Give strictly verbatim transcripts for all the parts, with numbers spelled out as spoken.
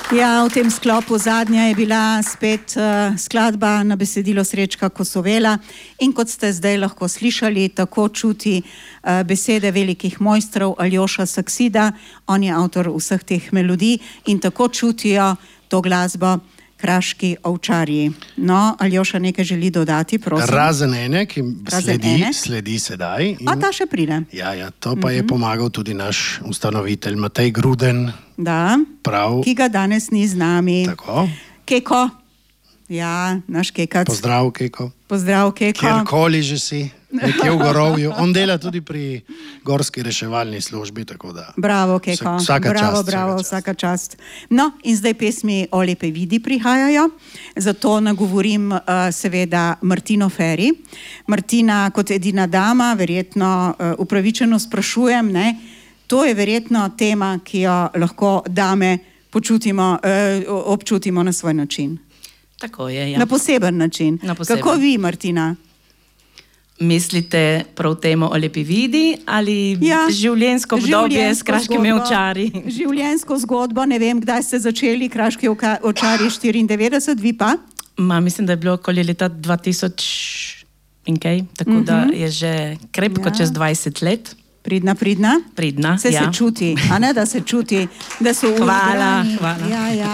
Ja, v tem sklopu zadnja je bila spet uh, skladba na besedilo Srečka Kosovela in kot ste zdaj lahko slišali, tako čuti uh, besede velikih mojstrov Aljoša Saksida, on je avtor vseh teh melodij in tako čutijo to glasbo kraški ovčarji. No, Aljoša nekaj želi dodati, prosim. Razen ene, ki sledi, ene? sledi sedaj. In... A ta še pride. Ja, ja, to pa mm-hmm. je pomagal tudi naš ustanovitelj Matej Gruden. Da, prav. Ki ga danes ni z nami. Tako. Keko. Ja, naš Kekac. Pozdrav, Keko. Pozdrav, Keko. Kjerkoli že si, nekje v Gorovju. On dela tudi pri gorski reševalni službi, tako da... Bravo, Keko. Vsaka bravo, čast. Bravo, vsaka čast. čast. No, in zdaj pesmi o lepe vidi prihajajo. Zato nagovorim uh, seveda Martino Feri. Martina kot edina dama, verjetno uh, upravičeno sprašujem, ne? To je verjetno tema, ki jo lahko dame počutimo, uh, občutimo na svoj način. Tako je, ja. Na poseben način. Na poseben. Kako vi, Martina? Mislite prav temo o lepi vidi ali ja, življenjsko obdobje s kraškimi ovčarji? Življenjsko zgodbo, ne vem, kdaj ste začeli kraški ovčarji štiriindevetdeset, vi pa? Ma, mislim, da je bilo okoli leta dva tisoč in kaj, tako uh-huh. da je že krepko ja. čez dvajset let. Pridna, pridna? Pridna, se ja. Se čuti, a ne, da se čuti, da so hvala, ugrani. Hvala, ja, ja.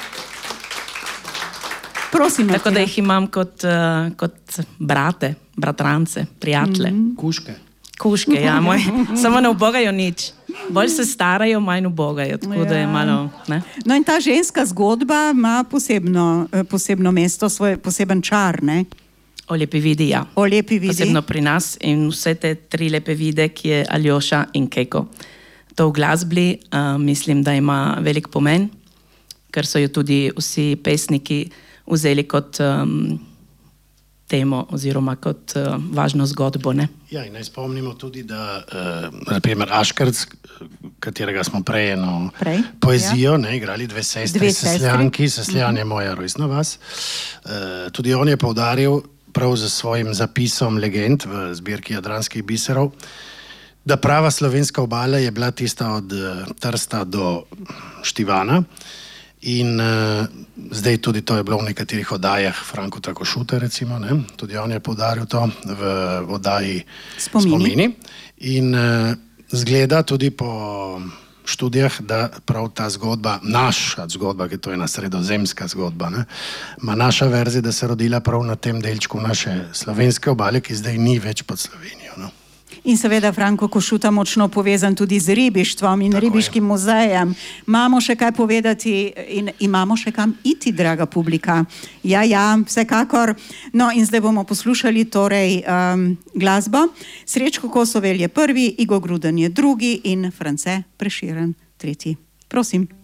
Prosim, tako da jih imam kot, uh, kot brate, bratrance, prijatelje. Mm-hmm. Kuške. Kuške, ja, moj. Samo ne ubogajo nič. Bolj se starajo, manj ubogajo, tako ja. da je malo... Ne? No in ta ženska zgodba ima posebno, posebno mesto, svoj poseben čar, ne? O lepi vidi, ja. O lepi vidi. Posebno pri nas in vse te tri lepe vide, ki je Aljoša in Keko. To v glasbi uh, mislim, da ima velik pomen, ker so jo tudi vsi pesniki vzeli kot um, temo oziroma kot uh, važno zgodbo, ne? Ja, in naj spomnimo tudi, da uh, naprimer Aškrc, katerega smo prej eno prej? poezijo, ja. ne, igrali dve sestri, Sesljanki, Sesljan je moja rojstna vas. Uh, tudi on je poudaril prav za svojim zapisom legend v zbirki Jadranskih biserov, da prava slovenska obala je bila tista od Trsta do Štivana. In uh, zdaj tudi to je bilo v nekaterih oddajah Franko Trakošuta, recimo, ne? Tudi on je poudaril to v oddaji Spomini. Spomini. In uh, zgleda tudi po študijah, da prav ta zgodba, naša zgodba, ki to je ena sredozemska zgodba, ne? Ma naša verzija, da se rodila prav na tem delčku naše slovenske obale, ki zdaj ni več pod Slovenijo. No? In seveda Franko Košuta močno povezan tudi z ribištvom in tako ribiškim je. muzejem. Imamo še kaj povedati in imamo še kam iti, draga publika. Ja, ja, vsekakor. No in zdaj bomo poslušali torej um, glasbo. Srečko Kosovel je prvi, Igo Gruden je drugi in France Preširen tretji. Prosim.